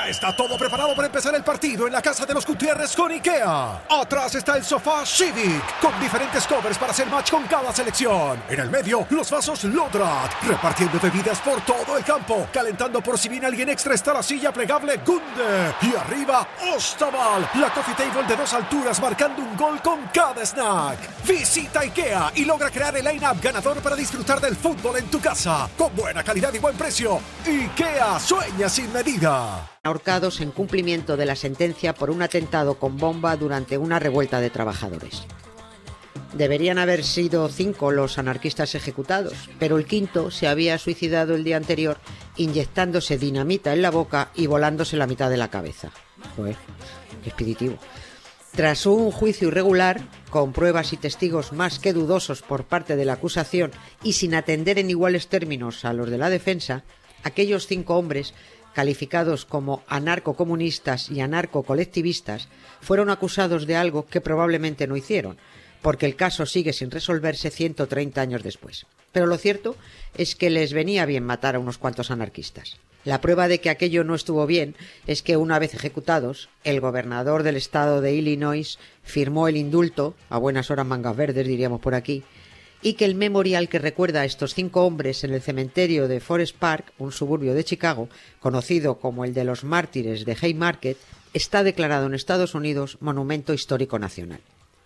Ya está todo preparado para empezar el partido en la casa de los Gutiérrez con IKEA. Atrás está el sofá Civic, con diferentes covers para hacer match con cada selección. En el medio, los vasos Lodrat, repartiendo bebidas por todo el campo. Calentando por si viene alguien extra está la silla plegable Gunde. Y arriba, Ostaval, la coffee table de 2 alturas marcando un gol con cada snack. Visita IKEA y logra crear el line-up ganador para disfrutar del fútbol en tu casa. Con buena calidad y buen precio. IKEA sueña sin medida. Ahorcados en cumplimiento de la sentencia por un atentado con bomba durante una revuelta de trabajadores. Deberían haber sido 5 los anarquistas ejecutados, pero el quinto se había suicidado el día anterior inyectándose dinamita en la boca y volándose la mitad de la cabeza. Joder, qué expeditivo. Tras un juicio irregular, con pruebas y testigos más que dudosos por parte de la acusación y sin atender en iguales términos a los de la defensa, aquellos 5 hombres, calificados como anarcocomunistas y anarcocolectivistas, fueron acusados de algo que probablemente no hicieron, porque el caso sigue sin resolverse 130 años después. Pero lo cierto es que les venía bien matar a unos cuantos anarquistas. La prueba de que aquello no estuvo bien es que, una vez ejecutados, el gobernador del estado de Illinois firmó el indulto, a buenas horas mangas verdes diríamos por aquí, y que el memorial que recuerda a estos 5 hombres en el cementerio de Forest Park, un suburbio de Chicago, conocido como el de los mártires de Haymarket, está declarado en Estados Unidos Monumento Histórico Nacional.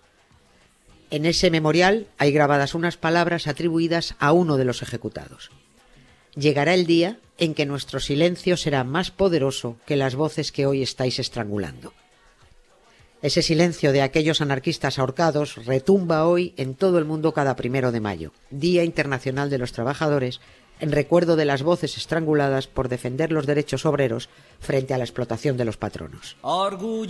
En ese memorial hay grabadas unas palabras atribuidas a uno de los ejecutados. Llegará el día en que nuestro silencio será más poderoso que las voces que hoy estáis estrangulando. Ese silencio de aquellos anarquistas ahorcados retumba hoy en todo el mundo cada 1 de mayo, Día Internacional de los Trabajadores, en recuerdo de las voces estranguladas por defender los derechos obreros frente a la explotación de los patronos.